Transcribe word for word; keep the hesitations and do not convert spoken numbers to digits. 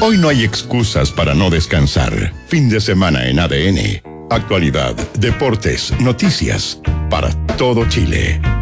Hoy no hay excusas para no descansar. Fin de semana en A D N. Actualidad, deportes, noticias, para todo Chile.